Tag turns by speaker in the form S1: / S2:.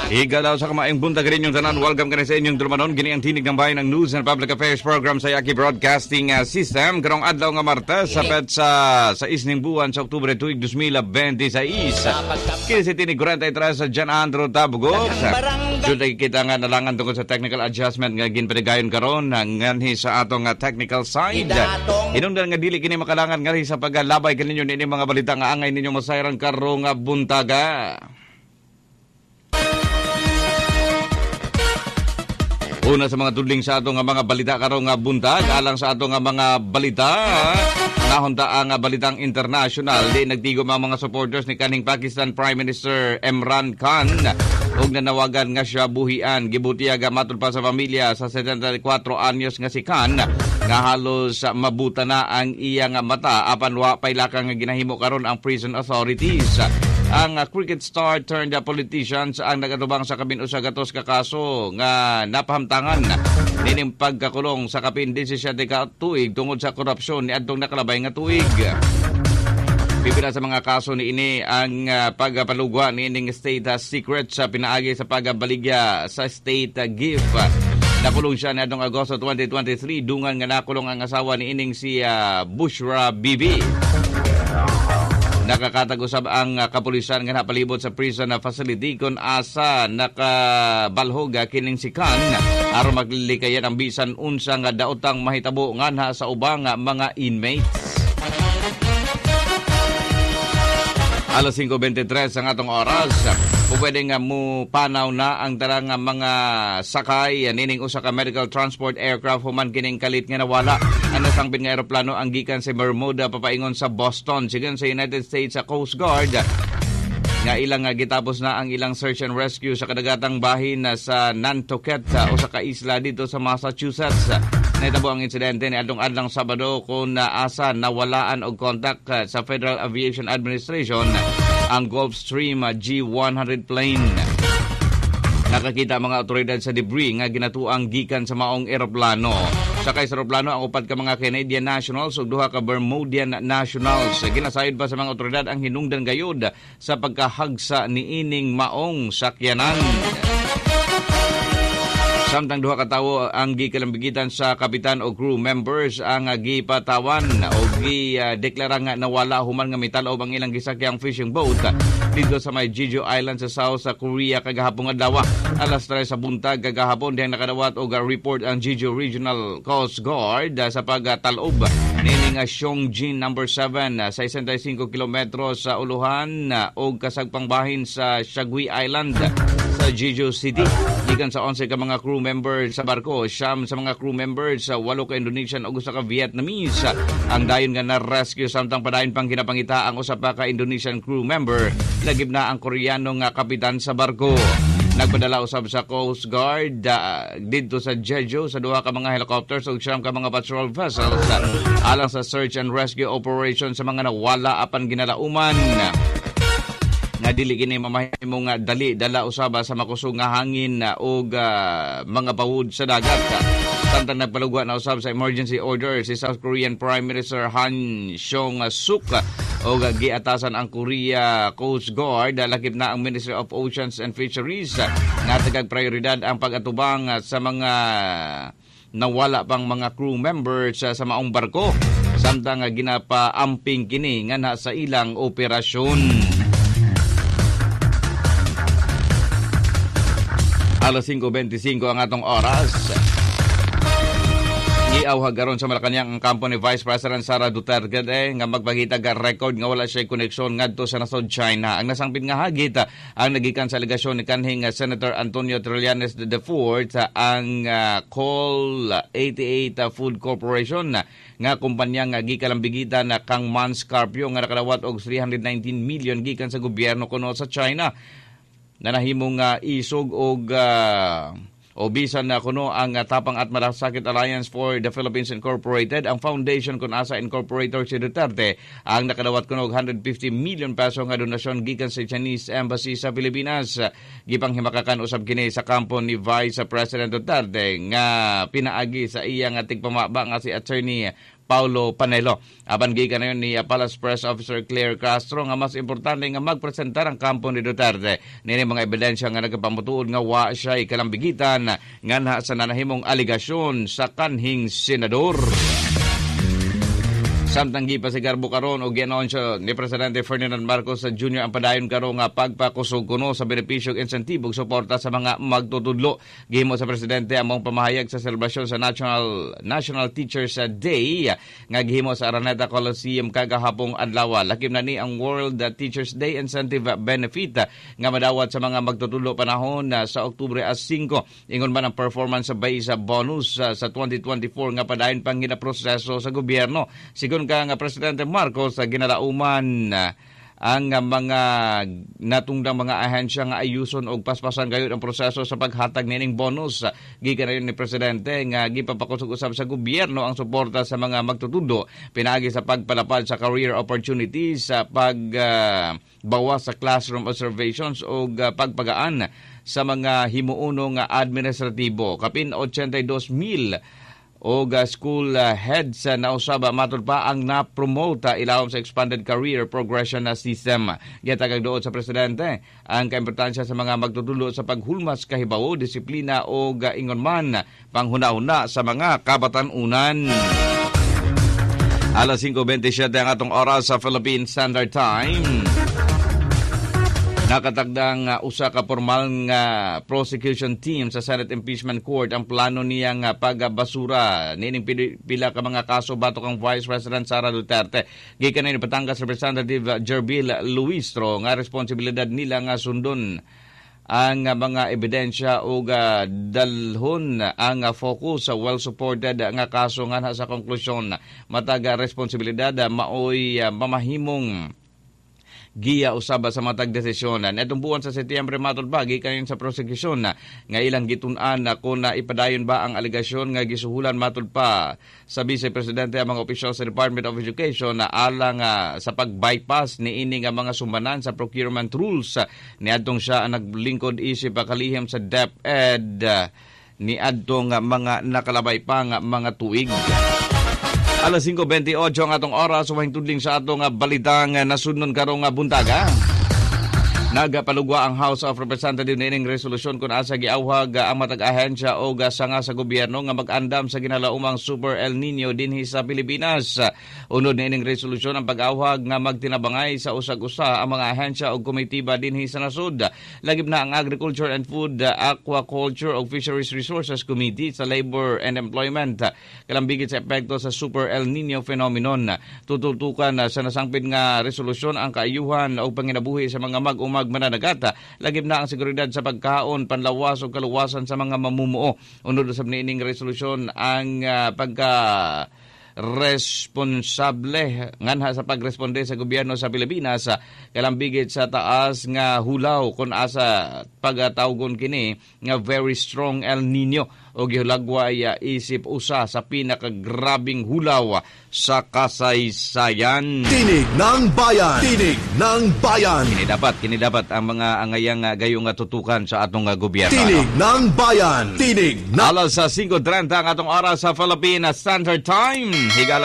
S1: Igalaw sa kamaing buntag rin yung tanan. Welcome ka na sa inyong tulumanon. Gini ang tinig ng bayan ng News and Public Affairs Program sa Yaki Broadcasting System. Karong adlaw nga Martes sa petsa sa isning buwan sa Oktubre tuig 2026. Kini si tinig 43 sa John Andrew Tabugok. Juday kita nga nalangan tungkol sa technical adjustment nga ginpanigayon karon nganhi sa atong technical side. Hinungdan nga dili kini makalangan nga sa paglalabay kaninyo ni mga balita nga angay ninyo masayran karong buntaga. Una sa mga tudling sa ato nga mga balita karong buntag, alang sa ato nga mga balita, nahunta ang balitang international, di nagtigo mga supporters ni kaning Pakistan Prime Minister Imran Khan ug nanawagan nga siya buhian. Gibutiya matod pa sa pamilya sa 74 anyos nga si Khan nga halos mabuta na ang iyang mata apan wa pailakang nga ginahimo karon ang prison authorities. Ang cricket star turned politicians ang nagatubang sa kapin usa gatos ka kaso nga napahamtangan nining pagkakulong sa kapin 17 ka tuig tungod sa korupsyon ni adtong nakalabay nga tuig. Pipila sa mga kaso ni ini ang pagpalugwa ni ining state secret sa pinaagi sa pagbaligya sa state gift. Nakulong siya ni adtong Agosto 2023 dungan nga nakulong ang asawa ni ining si Bushra Bibi. Nakakatag-usab ang kapulisan nga napalibot sa prison facility kung asa nakabalhog kining si Khan aron maglilikayan ang bisan unsa nga daotang mahitabo nganha sa ubang mga inmates. Alas 5:23 ang atong oras. Pwede nga mo panaw na ang tarang mga sakay nining usa ka medical transport aircraft human kining kalit nga nawala. Ang nasangpit nga eroplano ang gikan sa Bermuda papaingon sa Boston sigon sa United States sa Coast Guard. Nga ilang gitapos na ang ilang search and rescue sa kadagatang bahin sa Nantucket o sa kaisla dito sa Massachusetts. Naitabo ang insidente ni adtong Sabado kung asa nawalaan og contact sa Federal Aviation Administration ang Gulfstream G100 plane. Nakakita mga otoridad sa debris nga ginatuang gikan sa maong eroplano. Sakay sa eroplano ang upat ka mga Canadian nationals ug duha ka Bermudian nationals. Ginasayod pa sa mga otoridad ang hinungdan gayud sa pagkahagsa ni ining maong sakyanan. Samtang duha ka tawo ang gikalambigitan sa kapitan o crew members ang gipatawan o gideklara nga nawala human nga mitalaw ang ilang gisakyang fishing boat dito sa may Jeju Island sa South Korea kagahapon adlaw. Alas 3 sa buntag kagahapon dihang nakadawat og report ang Jeju Regional Coast Guard sa pagtalob nining Seongjin number 7 sa 65 kilometros sa uluhan og kasagpang bahin sa Shagui Island sa Jeju City. Gikan sa 11 ka mga crew members sa barko, siyam sa mga crew members sa 8 ka Indonesian ug usa ka Vietnamese ang dayon nga na-rescue samtang padayon pang ginapangita ang usa pa ka Indonesian crew member lagib na ang Koreano nga kapitan sa barko. Nagpadala usab sa Coast Guard dito sa Jeju sa duha ka mga helicopters ug siyam ka mga patrol vessels alang sa search and rescue operation sa mga nawala apan ginalauman. Nga dili kini mamahimong dali dala usaba sa makusog nga hangin og mga bawod sa dagat. Samtang nagpalugwa na usab sa emergency order si South Korean Prime Minister Han Seong-suk og giatasan ang Korea Coast Guard lakip na ang Ministry of Oceans and Fisheries nga tagag prioridad ang pag-atubang sa mga nawala pang mga crew members sa maong barko samtang ginapaamping kini nga sa ilang operasyon. Alas 5:25 ang atong oras. Giawhag karon sa Malacañang ang kampo ni Vice President Sara Duterte nga magpakita ga record nga wala siya koneksyon ngadto sa nasod China. Ang nasangpit nga hagit ang nagikan sa alegasyon ni kanhing Senator Antonio Trillanes IV ang Call 88 Food Corporation nga kumpanya nga gikalambigitan na kang Manscarpio nga nakadawat og 319 million gikan sa gobyerno kuno sa China. Nanahimong isog og bisan na kuno ang Tapang at Malasakit Alliance for the Philippines Incorporated, ang foundation kun asa incorporator si Duterte ang nakadawat kuno og 150 million peso nga donasyon gikan sa Chinese Embassy sa Pilipinas. Gipanghimakakan usab kini sa kampo ni Vice President Duterte nga pinaagi sa iyang tigpamaba nga si Attorney Paulo Panelo. Apan gikan nayon ni Palace Press Officer Claire Castro nga mas importante nga magpresentar ang kampo ni Duterte nini mga ebidensya nga nagapamutuod nga wa siya ikalambigitan nga sa nanahimong aligasyon sa kanhing senador. Samtang gipasigar karon og gianonsyo ni Presidente Ferdinand Marcos Jr. ang padayon karon nga pagpakusog kuno sa benepisyo ug insentibong suporta sa mga magtutudlo. Gihimo sa Presidente among pamahayag sa selebrasyon sa National Teachers Day nga gihimo sa Araneta Coliseum kagahapong adlaw. Lakim na ni ang World Teachers Day Incentive Benefit nga madawat sa mga magtutudlo panahon sa Oktubre 5. Ingon man ang performance-based bonus sa 2024 nga padayon pang ginaproseso sa gobyerno. Sigon ka nga Presidente Marcos sa ginalauman ang mga natungdang mga ahensya nga ayuson og paspasan gayud ang proseso sa paghatag nining bonus. Gikan ni Presidente nga gipapakusog-usab sa gobyerno ang suporta sa mga magtutudo pinaagi sa pagpalapad sa career opportunities, sa pagbawas sa classroom observations og pagpagaan sa mga himuuno nga administratibo. Kapin 82,000 o school heads na usaba matod pa ang na-promote ilawom sa expanded career progression na system. Gitagag doon sa Presidente ang kaimportansya sa mga magtutulo sa paghulmas kahibawo, disiplina o ingon man panghuna-huna sa mga kabatan-unan. Alas 5:27 ang atong oras sa Philippine Standard Time. Nakatagdang usa ka formal nga prosecution team sa Senate Impeachment Court ang plano niya nga pagbasura nining pila ka mga kaso batok ang Vice President Sara Duterte. Gikan ni Batangas Representative Jerbil Luistro nga responsibilidad nila nga sundon ang mga ebidensya o dalhon ang focus sa well-supported nga kaso nga sa konklusyon. Mataga responsibilidad maoy mamahimong giya usaba sa matag desisyon. Netong buwan sa Setyembre matod ba gikan sa prosecution nga ilang gitun-an kung ipadayon ba ang aligasyon nga gisuhulan matod pa sa Vice Presidente ang mga opisyal sa Department of Education na alang sa pag-bypass ni ini nga mga sumbanan sa procurement rules niadtong siya ang naglingkod isip kalihim sa DepEd niadtong mga nakalabay pa nga mga tuig. Alas 5:28 ang atong oras, sumahing tudling sa atong balitang nasunod karong buntaga. Nagapalugwa ang House of Representatives nining resolusyon kung asa giawhag ang matag ahensya o sanga sa gobyerno nga mag-andam sa ginalaumang Super El Nino dinhi sa Pilipinas. Unod nining resolusyon ang pag-awhag nga magtinabangay sa usag-usa ang mga ahensya o komitiba dinhi sa nasud. Lagip na ang Agriculture and Food, Aquaculture o Fisheries Resources Committee sa Labor and Employment kalambigit sa epekto sa Super El Nino phenomenon. Tututukan sa nasangpid nga resolusyon ang kaayuhan o panginabuhi sa mga mag-umag mananagata, lagip na ang seguridad sa pagkaon, panlawas o kaluwasan sa mga mamumuo. Unod sa niining resolusyon ang responsable nganha sa pagresponde sa gobyerno sa Pilipinas kalambigit sa taas nga hulaw kun asa pagatawgon kini nga very strong El Nino o gihulagway isip usa sa pinakagrabing hulaw sa kasaysayan.
S2: Tinig ng Bayan! Tinig ng Bayan!
S1: Kini dapat ang mga angayang gayong tutukan sa atong gobyerno.
S2: Tinig ng Bayan! Tinig ng...
S1: Alas sa 5:30 ang atong oras sa Philippine Standard Time. Higala